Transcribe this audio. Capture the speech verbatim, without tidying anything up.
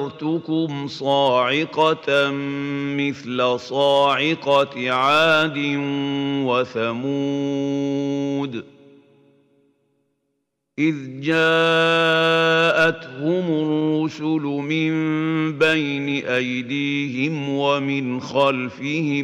فأنذرتكم صاعقة مثل صاعقة عاد وثمود إذ جاءتهم الرسل من بين أيديهم ومن خلفهم